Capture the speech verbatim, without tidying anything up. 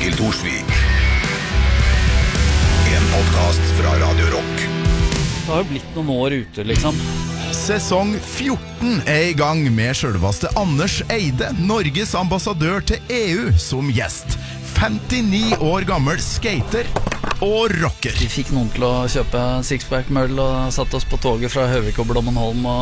Torkild Thorsvik. En podcast fra Radio Rock. Det har jo blitt noen år ute, liksom. Sesong fjorten er i gang med selveste Anders Eide, Norges ambassadør til E U, som gjest. femtini år gammel skater og rocker. Vi fikk noen til å kjøpe sixpack-møll og satt oss på toget fra Høvik og Blommenholm og